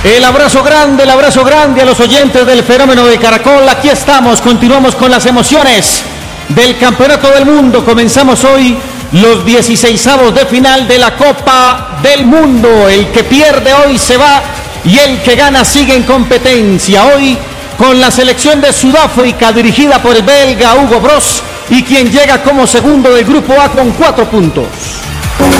El abrazo grande a los oyentes del Fenómeno de Caracol. Aquí estamos, continuamos con las emociones del Campeonato del Mundo. Comenzamos hoy los 16avos de final de la Copa del Mundo. El que pierde hoy se va y el que gana sigue en competencia. Hoy con la selección de Sudáfrica dirigida por el belga Hugo Broos y quien llega como segundo del Grupo A con 4 puntos.